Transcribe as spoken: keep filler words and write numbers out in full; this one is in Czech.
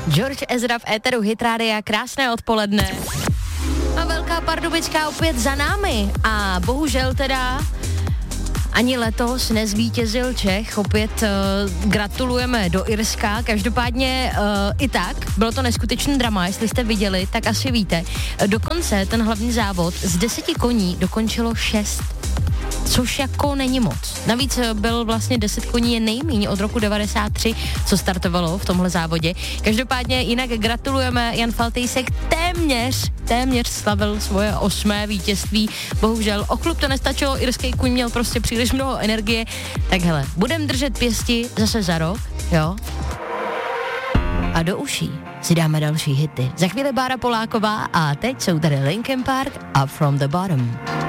George Ezra v éteru Hit Rádia, krásné odpoledne. A velká pardubička opět za námi a bohužel teda ani letos nezvítězil Čech, opět uh, gratulujeme do Irska, každopádně uh, i tak, bylo to neskutečný drama, jestli jste viděli, tak asi víte. Dokonce ten hlavní závod z deseti koní dokončilo šest, což jako není moc. Navíc byl vlastně deset koní je nejmíň od roku devadesát tři, co startovalo v tomhle závodě. Každopádně jinak gratulujeme, Jan Faltýsek téměř, téměř slavil svoje osmé vítězství. Bohužel o klub to nestačilo, irský kůň měl prostě příliš mnoho energie. Tak hele, budem držet pěsti zase za rok, jo? A do uší si dáme další hity. Za chvíli Bára Poláková a teď jsou tady Linkin Park Up From The Bottom.